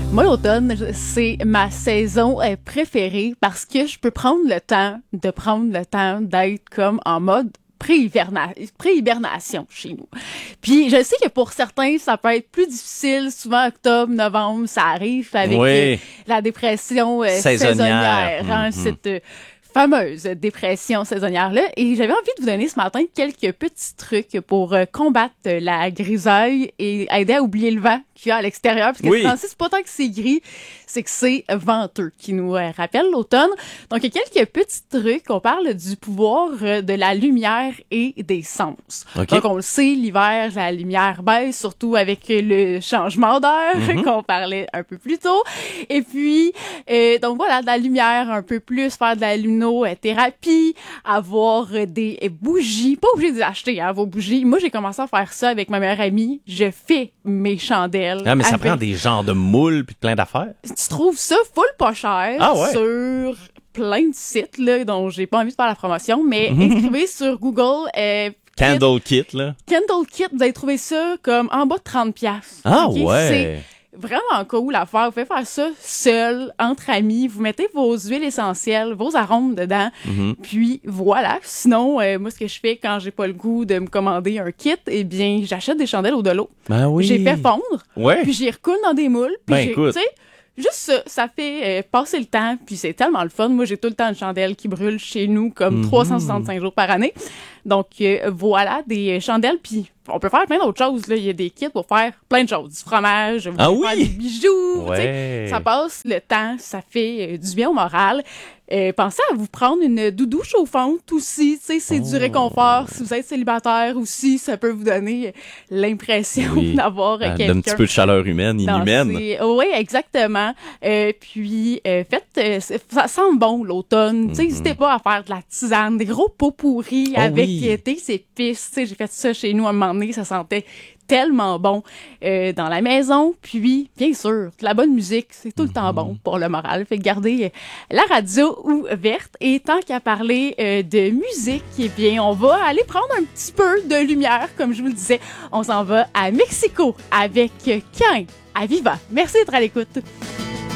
Moi, l'automne, c'est ma saison préférée parce que je peux prendre le temps d'être comme en mode pré-hibernation chez nous. Puis je sais que pour certains, ça peut être plus difficile. Souvent, octobre, novembre, ça arrive avec la dépression saisonnière. Cette fameuse dépression saisonnière-là. Et j'avais envie de vous donner ce matin quelques petits trucs pour combattre la grisaille et aider à oublier le vent qu'il y a à l'extérieur. Parce que c'est pas tant que c'est gris, c'est que c'est venteux qui nous rappelle l'automne. Donc, il y a quelques petits trucs. On parle du pouvoir de la lumière et des sens. Donc, on le sait, l'hiver, la lumière baisse, surtout avec le changement d'heure qu'on parlait un peu plus tôt. Et puis, donc voilà, de la lumière un peu plus, faire de la luminothérapie, avoir des bougies. Pas obligé de les acheter, vos bougies. Moi, j'ai commencé à faire ça avec ma meilleure amie. Je fais mes chandelles. Ah, mais ça prend des genres de moules puis plein d'affaires. Tu trouves ça full pas cher sur plein de sites là, dont j'ai pas envie de faire la promotion, mais écrivez sur Google Candle Kit, là. Candle Kit, vous allez trouver ça comme en bas de 30$. Ah ouais! C'est vraiment cool à faire. Vous pouvez faire ça seul, entre amis. Vous mettez vos huiles essentielles, vos arômes dedans. Puis voilà. Sinon, moi, ce que je fais quand j'ai pas le goût de me commander un kit, eh bien, j'achète des chandelles au de l'eau. Ben oui. J'ai fait fondre. Puis j'y recoule dans des moules. Puis écoute. tu sais, juste ça fait passer le temps, puis c'est tellement le fun. Moi, j'ai tout le temps une chandelle qui brûle chez nous comme 365 jours par année. Donc, voilà, des chandelles, puis on peut faire plein d'autres choses. Là. Il y a des kits pour faire plein de choses. Du fromage, vous pouvez faire des bijoux. Ça passe le temps, ça fait du bien au moral. Pensez à vous prendre une doudou chauffante aussi. C'est du réconfort. Si vous êtes célibataire aussi, ça peut vous donner l'impression d'avoir quelqu'un. Un petit peu de chaleur humaine, inhumaine. Oui, exactement. Puis, ça sent bon l'automne. N'hésitez pas à faire de la tisane, des gros pots pourris avec des épices. J'ai fait ça chez nous à un moment donné, ça sentait tellement bon dans la maison. Puis, bien sûr, de la bonne musique, c'est tout le temps bon pour le moral. Fait que gardez la radio ouverte. Et tant qu'à parler de musique, eh bien, on va aller prendre un petit peu de lumière, comme je vous le disais. On s'en va à Mexico avec Cain à Viva. Merci d'être à l'écoute.